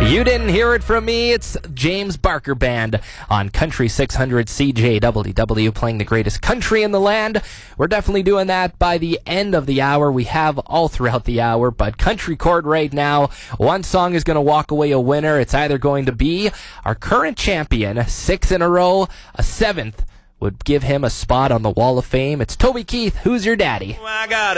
You didn't hear it from me. It's James Barker Band on Country 600 CJWW playing the greatest country in the land. We're definitely doing that by the end of the hour. We have all throughout the hour, but Country Court right now, one song is going to walk away a winner. It's either going to be our current champion, 6 in a row, a 7th would give him a spot on the Wall of Fame. It's Toby Keith, Who's Your Daddy? I got it.